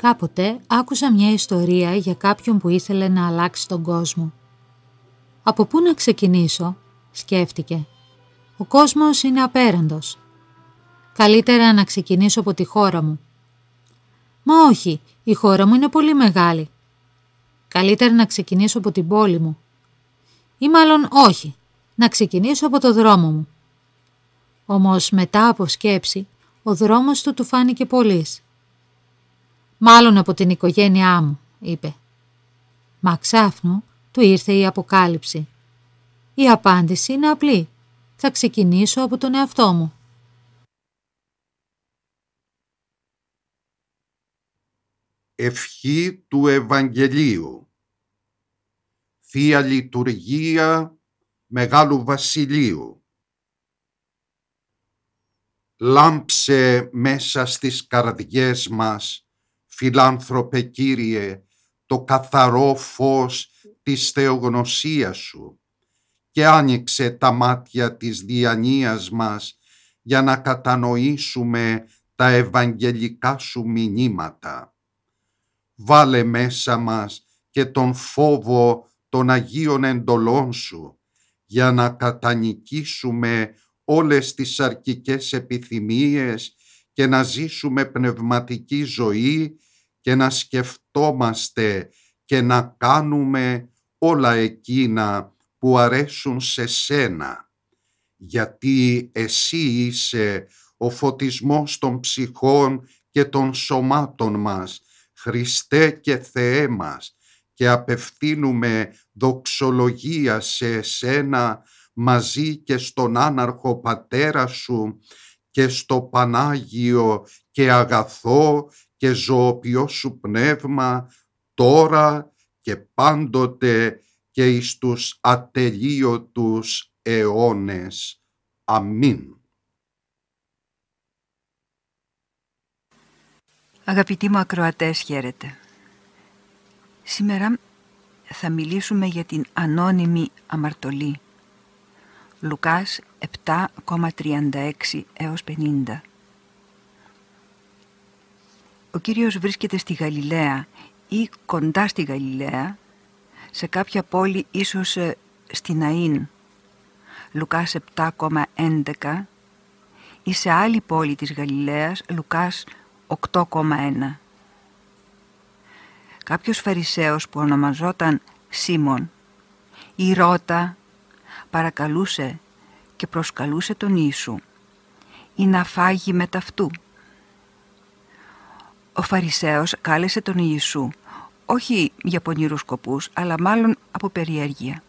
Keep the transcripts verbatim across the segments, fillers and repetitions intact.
Κάποτε άκουσα μια ιστορία για κάποιον που ήθελε να αλλάξει τον κόσμο. Από πού να ξεκινήσω, σκέφτηκε. Ο κόσμος είναι απέραντος. Καλύτερα να ξεκινήσω από τη χώρα μου. Μα όχι, η χώρα μου είναι πολύ μεγάλη. Καλύτερα να ξεκινήσω από την πόλη μου. Ή μάλλον όχι, να ξεκινήσω από το δρόμο μου. Όμως μετά από σκέψη, ο δρόμος του του φάνηκε πολύς. Μάλλον από την οικογένειά μου, είπε. Μα ξάφνου του ήρθε η αποκάλυψη. Η απάντηση είναι απλή. Θα ξεκινήσω από τον εαυτό μου. Ευχή του Ευαγγελίου. Θεία Λειτουργία Μεγάλου Βασιλείου. Λάμψε μέσα στις καρδιές μας, φιλάνθρωπε Κύριε, το καθαρό φως της θεογνωσίας Σου και άνοιξε τα μάτια της διανοίας μας για να κατανοήσουμε τα ευαγγελικά Σου μηνύματα. Βάλε μέσα μας και τον φόβο των Αγίων εντολών Σου για να κατανικήσουμε όλες τις σαρκικές επιθυμίες και να ζήσουμε πνευματική ζωή και να σκεφτόμαστε και να κάνουμε όλα εκείνα που αρέσουν σε Σένα, γιατί Εσύ είσαι ο φωτισμός των ψυχών και των σωμάτων μας, Χριστέ και Θεέ μας, και απευθύνουμε δοξολογία σε Εσένα μαζί και στον άναρχο Πατέρα Σου και στο Πανάγιο και αγαθό και ζωοποιό Σου Πνεύμα, τώρα και πάντοτε και εις τους ατελείωτους αιώνες. Αμήν. Αγαπητοί μου ακροατές, χαίρετε. Σήμερα θα μιλήσουμε για την ανώνυμη αμαρτωλή. Λουκάς επτά τριάντα έξι έως πενήντα. Ο Κύριος βρίσκεται στη Γαλιλαία ή κοντά στη Γαλιλαία, σε κάποια πόλη ίσως στην Αΐν, Λουκάς επτά έντεκα, ή σε άλλη πόλη της Γαλιλαίας, Λουκάς οκτώ ένα. Κάποιος Φαρισαίος που ονομαζόταν Σίμων ή Ρώτα παρακαλούσε και προσκαλούσε τον Ιησού ή να φάγει με ταυτού. Ο Φαρισαίος κάλεσε τον Ιησού όχι για πονηρούς σκοπούς, αλλά μάλλον από περιέργεια.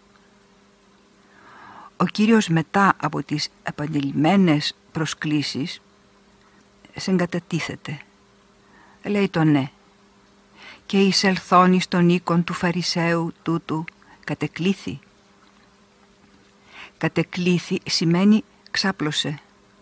Ο Κύριος μετά από τις επανειλημμένες προσκλήσεις συγκατατίθεται. Λέει το ναι και εισελθόν εις τον οίκον του Φαρισαίου τούτου κατεκλήθη. Κατεκλήθη σημαίνει ξάπλωσε.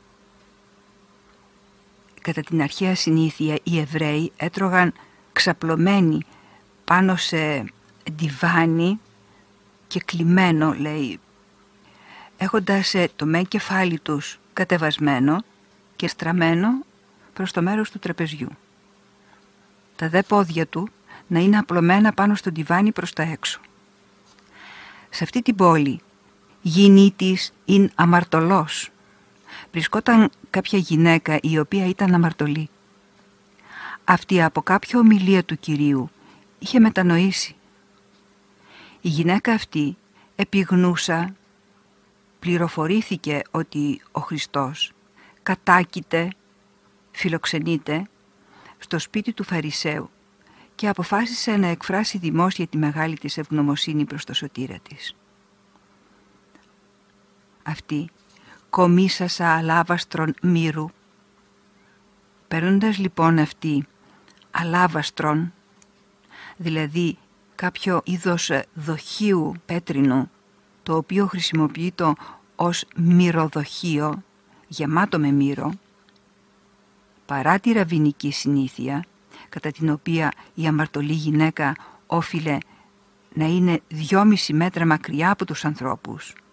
Κατά την αρχαία συνήθεια οι Εβραίοι έτρωγαν ξαπλωμένοι πάνω σε ντιβάνι και κλειμένο, λέει, έχοντας το μεν κεφάλι τους κατεβασμένο και στραμμένο προς το μέρος του τραπεζιού. Τα δε πόδια του να είναι απλωμένα πάνω στο ντιβάνι προς τα έξω. Σε αυτή την πόλη, γυνήτης ειν αμαρτωλός, βρισκόταν κάποια γυναίκα η οποία ήταν αμαρτωλή. Αυτή από κάποια ομιλία του Κυρίου είχε μετανοήσει. Η γυναίκα αυτή επιγνούσα πληροφορήθηκε ότι ο Χριστός κατάκειται, φιλοξενείται στο σπίτι του Φαρισαίου και αποφάσισε να εκφράσει δημόσια τη μεγάλη της ευγνωμοσύνη προς το σωτήρα της. Αυτή κομίσασα αλάβαστρον μύρου. Παίρνοντας λοιπόν αυτή αλάβαστρον, δηλαδή κάποιο είδος δοχείου πέτρινου, το οποίο χρησιμοποιείται ως μυροδοχείο, γεμάτο με μύρο, παρά τη ραβινική συνήθεια, κατά την οποία η αμαρτωλή γυναίκα όφιλε να είναι δυόμιση μέτρα μακριά από τους ανθρώπους,